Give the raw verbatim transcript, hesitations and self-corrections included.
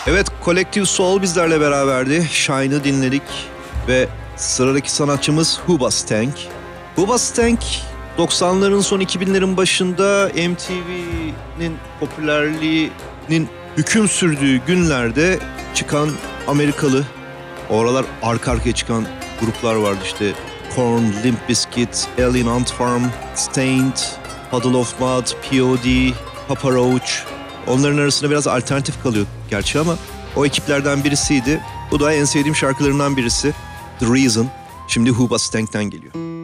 Evet, Collective Soul bizlerle beraberdi. Shine'ı dinledik ve sıradaki sanatçımız Hoobastank. Hoobastank doksanların son iki binlerin başında M T V'nin popülerliğinin hüküm sürdüğü günlerde çıkan Amerikalı, oralar arka arkaya çıkan gruplar vardı işte. Korn, Limp Bizkit, Alien Ant Farm, Staind, Puddle of Mud, P O D, Papa Roach. Onların arasında biraz alternatif kalıyor gerçi ama o ekiplerden birisiydi. Bu da en sevdiğim şarkılarından birisi. The Reason. Şimdi Hoobastank'ten geliyor.